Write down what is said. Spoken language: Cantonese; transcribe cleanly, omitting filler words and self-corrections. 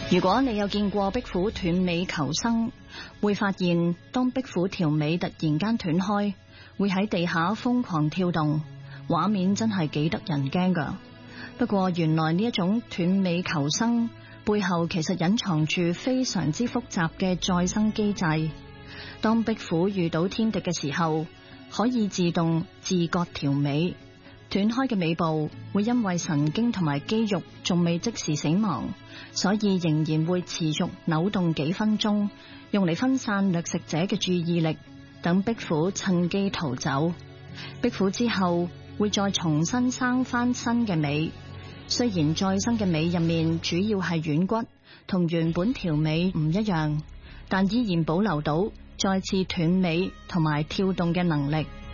如果你有見過壁虎斷尾求生，會發現當壁虎條尾突然間斷開，會喺地下瘋狂跳動，畫面真係幾得人驚㗎。不過原來呢一種斷尾求生背後其實隱藏住非常之複雜嘅再生機制。當壁虎遇到天敵嘅時候，可以自動自割條尾，斷開嘅尾部會因為神經同埋肌肉仲未即時死亡，所以仍然會持續扭動幾分鐘，用嚟分散掠食者嘅注意力，等壁虎趁機逃走。壁虎之後會再重新生翻新嘅尾，雖然再生嘅尾入面主要係軟骨，同原本條尾唔一樣，但依然保留到再次斷尾同埋跳動嘅能力。